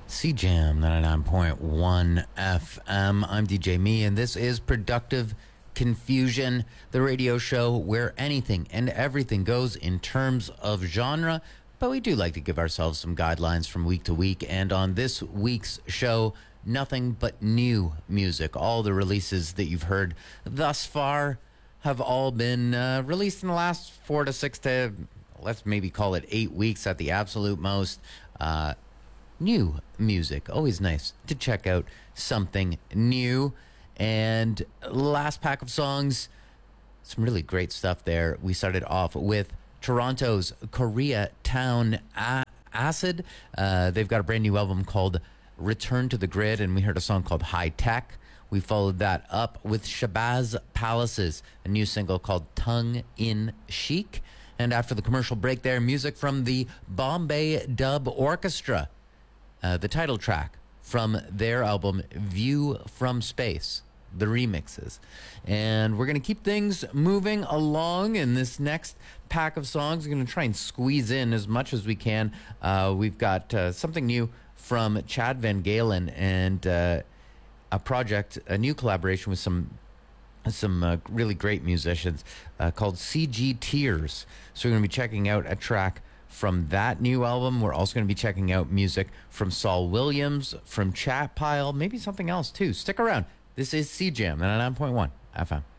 CJAM 99.1 FM. I'm DJ Me, and this is Productive Confusion, the radio show where anything and everything goes in terms of genre, but we do like to give ourselves some guidelines from week to week. And on this week's show, nothing but new music. All the releases that you've heard thus far have all been released in the last 4 to 6 to, let's maybe call it 8 weeks at the absolute most. New music. Always nice to check out something new. And last pack of songs, some really great stuff there. We started off with Toronto's Koreatown Acid. They've got a brand new album called Return to the Grid, and we heard a song called High Tech. We followed that up with Shabazz Palaces, a new single called Tongue in Chic. And after the commercial break there, music from the Bombay Dub Orchestra. The title track from their album View from Space, the remixes. And we're going to keep things moving along in this next pack of songs. We're going to try and squeeze in as much as we can. We've got something new from Chad Van Galen and a project, a new collaboration with some really great musicians called CG Tears. So we're going to be checking out a track from that new album. We're also going to be checking out music from Saul Williams, from Chat Pile, maybe something else too. Stick around. This is CJAM 99.1 FM.